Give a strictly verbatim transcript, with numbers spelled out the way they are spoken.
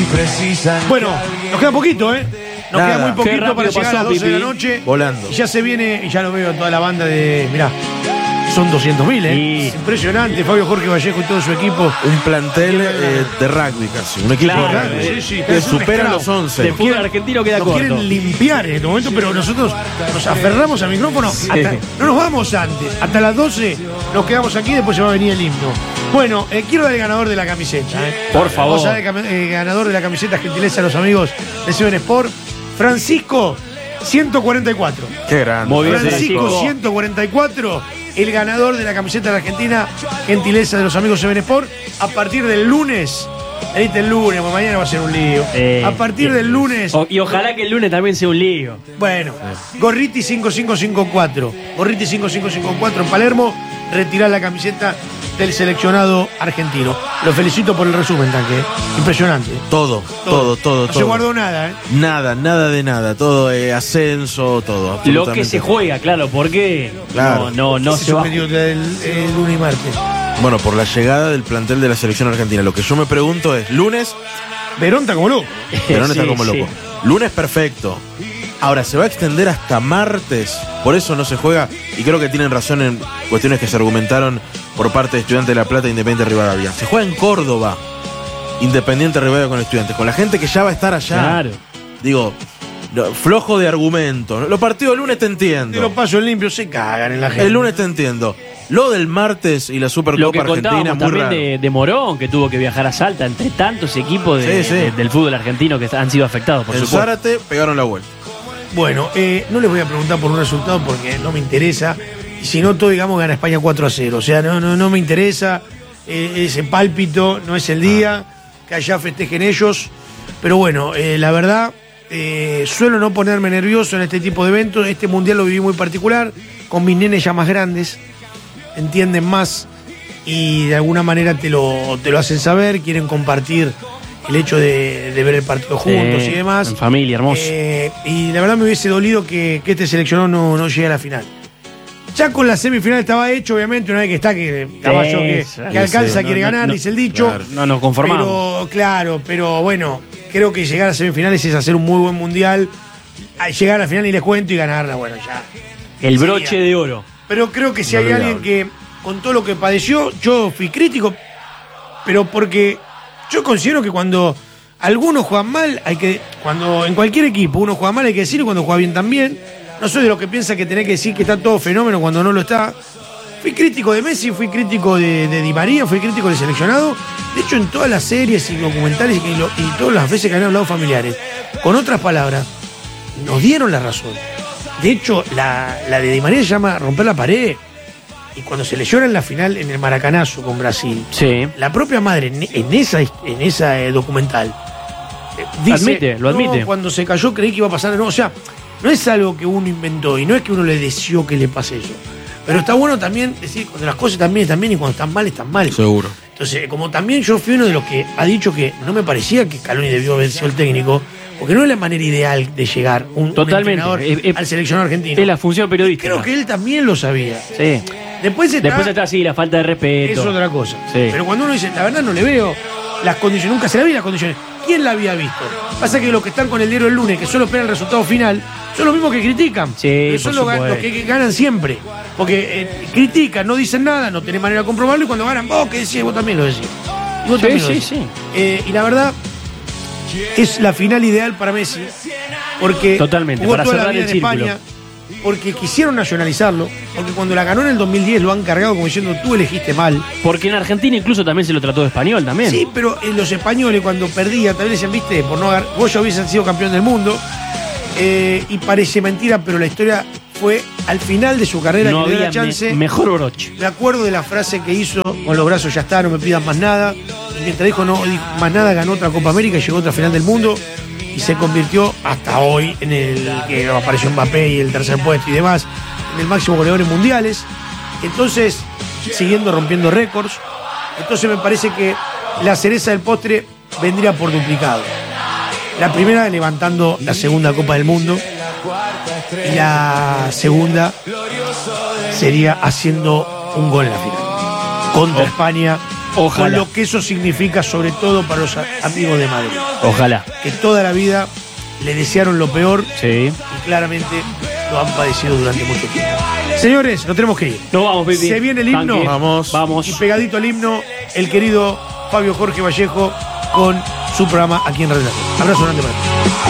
Bueno, nos queda poquito, ¿eh? Nos Nada. queda muy poquito Qué para rápido llegar a las pasó, doce de la Pipi. noche. Volando. Y ya se viene, y ya lo veo toda la banda de. Mirá, son doscientos mil, ¿eh? Sí. Es impresionante. Fabio Jorge Vallejo y todo su equipo. Un plantel eh, de rugby casi. Un equipo Claro, de rugby. sí, sí, que es un supera esclavo. los once. De fútbol argentino queda Nos corto. quieren limpiar en este momento, pero nosotros nos aferramos al micrófono. Sí. Hasta- no nos vamos antes. Hasta las doce nos quedamos aquí, después se va a venir el himno. Bueno, eh, quiero dar el ganador de la camiseta. ¿eh? Por favor. Vamos a dar el cam- eh, ganador de la camiseta, gentileza a los amigos de Seven Sport. Francisco, ciento cuarenta y cuatro. Qué grande. Muy bien, Francisco, Francisco. ciento cuarenta y cuatro. El ganador de la camiseta de la Argentina, gentileza de los amigos Seven Sport. A partir del lunes, venite el lunes, porque mañana va a ser un lío. Eh, a partir eh, del lunes. O- y ojalá que el lunes también sea un lío. Bueno, Gorriti cinco cinco cinco cuatro. Gorriti cinco cinco cinco cuatro en Palermo. Retirar la camiseta del seleccionado argentino. Lo felicito por el resumen, Tanque. ¿eh? Impresionante. ¿eh? Todo, todo, todo, No todo. se guardó nada, ¿eh? Nada, nada de nada. Todo eh, ascenso, todo. Lo absolutamente que se todo. juega, claro, porque Claro. no, no, no Ese se va. suspendido el, el lunes y martes. Bueno, por la llegada del plantel de la selección argentina. Lo que yo me pregunto es, lunes, Verón está como loco. Perón está Sí, como sí. loco. Lunes perfecto. Ahora, se va a extender hasta martes. Por eso no se juega. Y creo que tienen razón en cuestiones que se argumentaron por parte de Estudiantes de La Plata e Independiente Rivadavia. Se juega en Córdoba. Independiente Rivadavia con Estudiantes. Con la gente que ya va a estar allá. Claro. Digo, no, flojo de argumento. Los partidos del lunes te De los entiendo. pasos limpios se cagan en la gente. El lunes te entiendo. Lo del martes y la Lo Supercopa que Argentina, contábamos muy también raro. de, de Morón, que tuvo que viajar a Salta, entre tantos equipos de- Sí, sí. de- del fútbol argentino que han sido afectados, por En supuesto. Zárate pegaron la vuelta. Bueno, eh, no les voy a preguntar por un resultado porque no me interesa. Y si no, todo, digamos, gana España cuatro a cero. O sea, no, no, no me interesa eh, ese pálpito, no es el día, que allá festejen ellos. Pero bueno, eh, la verdad, eh, suelo no ponerme nervioso en este tipo de eventos. Este mundial lo viví muy particular, con mis nenes ya más grandes, entienden más y de alguna manera te lo, te lo hacen saber, quieren compartir el hecho de, de ver el partido juntos Sí, y demás. en familia, hermoso. Eh, y la verdad me hubiese dolido que, que este seleccionado no, no llegue a la final. Ya con la semifinal estaba hecho, obviamente, una vez que está, que caballo que, Sí, que alcanza sí, quiere no, ganar, no, dice el dicho. claro. No nos conformamos. Pero, claro, pero bueno, creo que llegar a semifinales es hacer un muy buen mundial. A llegar a la final y les cuento y ganarla, bueno, ya. El broche sería. de oro. Pero creo que si hay Inolvidable. alguien que, con todo lo que padeció, yo fui crítico, pero porque yo considero que cuando algunos juegan mal, hay que. Cuando en cualquier equipo uno juega mal, hay que decirlo, cuando juega bien también. No soy de los que piensa que tenés que decir que está todo fenómeno cuando no lo está. Fui crítico de Messi, fui crítico de, de Di María, fui crítico del seleccionado. De hecho, en todas las series y documentales y, lo- y todas las veces que han hablado familiares, con otras palabras, nos dieron la razón. De hecho, la, la de Di María se llama romper la pared. Y cuando se le llora en la final en el Maracanazo con Brasil, Sí. la propia madre en, en esa, en esa eh, documental eh, dice, Admite, lo admite. "No, cuando se cayó creí que iba a pasar. No, o sea, no es algo que uno inventó y no es que uno le deseó que le pase eso. Pero está bueno también decir cuando las cosas están bien, están bien y cuando están mal, están mal. Seguro. Entonces, como también yo fui uno de los que ha dicho que no me parecía que Scaloni debió haber sido el técnico, porque no es la manera ideal de llegar un, un Totalmente. entrenador Eh, eh, al seleccionado argentino. Es la función periodística. Creo que él también lo sabía. Sí. Después está, Después está así, la falta de respeto. es otra cosa. Sí. Pero cuando uno dice, la verdad no le veo las condiciones, nunca se la vi las condiciones. ¿Quién la había visto? Pasa que los que están con el diario el lunes, que solo esperan el resultado final, son los mismos que critican. Sí, Pero son por los, ga- supuesto. los que, que ganan siempre. Porque eh, critican, no dicen nada, no tenés manera de comprobarlo y cuando ganan, vos que decís, vos también lo decís. Y vos Sí, también lo sí, decís. sí. Eh, y la verdad, es la final ideal para Messi. Porque Totalmente, jugó para toda la cerrar vida el en círculo. España. Porque quisieron nacionalizarlo. Porque cuando la ganó en el dos mil diez lo han cargado como diciendo, tú elegiste mal. Porque en Argentina incluso también se lo trató de español también. Sí, pero eh, los españoles cuando perdían también decían, viste, por no agar- vos ya hubiesen sido campeón del mundo. Eh, y parece mentira, pero la historia fue al final de su carrera No que le dio había la chance. me- mejor broche. Me acuerdo de la frase que hizo con los brazos ya está, no me pidan más nada. Y mientras dijo no dijo más nada, ganó otra Copa América y llegó a otra final del mundo. Y se convirtió hasta hoy en el que apareció Mbappé y el tercer puesto y demás, en el máximo goleador en mundiales. Entonces, siguiendo rompiendo récords. Entonces me parece que la cereza del postre vendría por duplicado. La primera levantando la segunda Copa del Mundo. Y la segunda sería haciendo un gol en la final. Contra España Ojalá. con lo que eso significa, sobre todo para los a- amigos de Madrid, Ojalá. que toda la vida le desearon lo peor Sí. y claramente lo han padecido durante mucho tiempo. Señores, nos tenemos que ir. Nos vamos, Pipi. Se viene el himno. Tanque. Vamos. Vamos. Y pegadito al himno, el querido Fabio Jorge Vallejo con su programa aquí en Radio Nacional. Abrazo grande para ti.